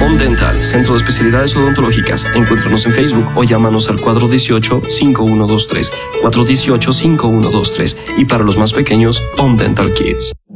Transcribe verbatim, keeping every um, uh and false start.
Home Dental, Centro de Especialidades Odontológicas. Encuéntranos en Facebook o llámanos al cuatro uno ocho, cinco uno dos tres, cuatro uno ocho, cinco uno dos tres. Y para los más pequeños, Home Dental Kids.